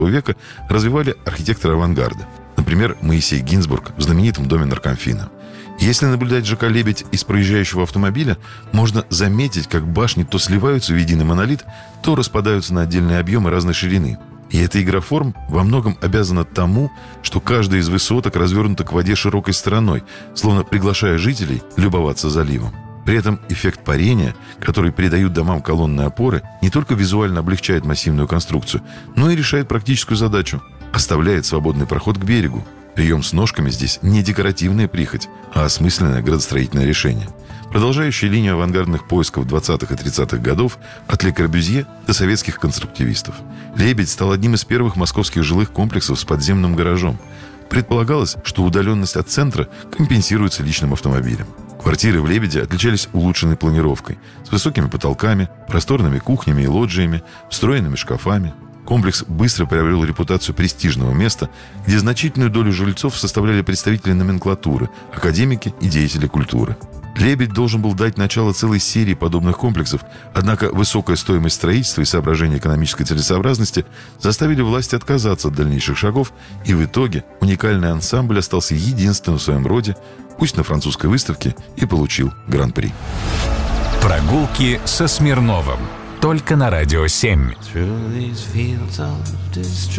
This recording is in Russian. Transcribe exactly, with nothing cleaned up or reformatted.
века развивали архитекторы авангарда. Например, Моисей Гинзбург в знаменитом доме Наркомфина. Если наблюдать ЖК «Лебедь» из проезжающего автомобиля, можно заметить, как башни то сливаются в единый монолит, то распадаются на отдельные объемы разной ширины. И эта игра форм во многом обязана тому, что каждая из высоток развернута к воде широкой стороной, словно приглашая жителей любоваться заливом. При этом эффект парения, который придают домам колонны опоры, не только визуально облегчает массивную конструкцию, но и решает практическую задачу – оставляет свободный проход к берегу. Прием с ножками здесь не декоративная прихоть, а осмысленное градостроительное решение. Продолжающая линию авангардных поисков двадцатых и тридцатых годов от Ле Корбюзье до советских конструктивистов. «Лебедь» стал одним из первых московских жилых комплексов с подземным гаражом. Предполагалось, что удаленность от центра компенсируется личным автомобилем. Квартиры в «Лебеде» отличались улучшенной планировкой, с высокими потолками, просторными кухнями и лоджиями, встроенными шкафами. Комплекс быстро приобрел репутацию престижного места, где значительную долю жильцов составляли представители номенклатуры, академики и деятели культуры. «Лебедь» должен был дать начало целой серии подобных комплексов, однако высокая стоимость строительства и соображения экономической целесообразности заставили власти отказаться от дальнейших шагов, и в итоге уникальный ансамбль остался единственным в своем роде, пусть на французской выставке, и получил гран-при. Прогулки со Смирновым. Только на Радио семь.